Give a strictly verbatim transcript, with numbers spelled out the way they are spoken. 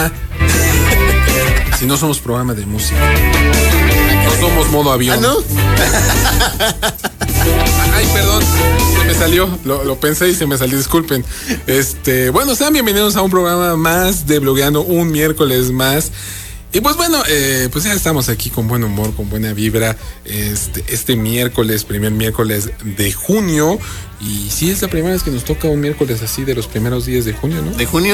Ah. Si no somos programa de música. No somos modo avión. ¿Ah, no? Ay, perdón, se me salió, lo, lo pensé y se me salió, disculpen. Este, bueno, sean bienvenidos a un programa más de Blogueando, un miércoles más. Y pues bueno, eh, pues ya estamos aquí con buen humor, con buena vibra, este, este miércoles, primer miércoles de junio. Y sí, es la primera vez que nos toca un miércoles así de los primeros días de junio, ¿no? De junio.